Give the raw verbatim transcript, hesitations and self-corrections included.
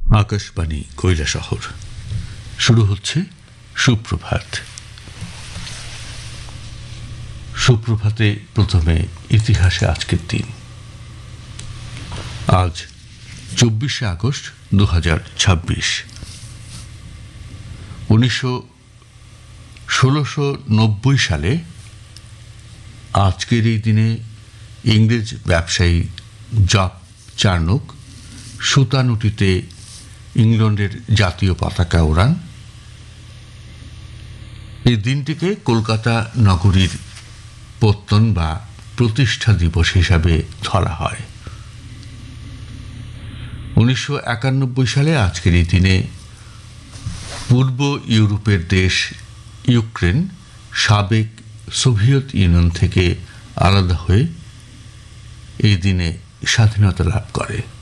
আকাশবাণী কৈলাসহর শুরু হচ্ছে সুপ্রভাত। সুপ্রভাতে প্রথমে ইতিহাসে আজকের দিন। আজ চব্বিশে আগস্ট দু হাজার ছাব্বিশ। উনিশশো ষোলোশো নব্বই সালে আজকের এই দিনে ইংরেজ ব্যবসায়ী জাপ চার্নক সুতানুটিতে ইংল্যান্ডের জাতীয় পতাকা ওড়ান। এই দিনটিকে কলকাতা নগরীর পত্তন বা প্রতিষ্ঠা দিবস হিসাবে ধরা হয়। উনিশশো একানব্বই সালে আজকের এই দিনে পূর্ব ইউরোপের দেশ ইউক্রেন সাবেক সোভিয়েত ইউনিয়ন থেকে আলাদা হয়ে এই দিনে স্বাধীনতা লাভ করে।